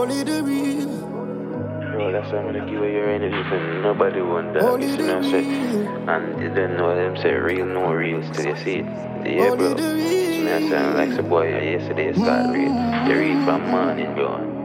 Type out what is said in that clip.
Only the real. Bro, that's why I'm gonna give you your energy for nobody wonder. Only You the know, say, real. and you don't know them say real, no real till you see it. Yeah, Only bro. the Me I sound like real. some boy yesterday start read. You read from morning, bro.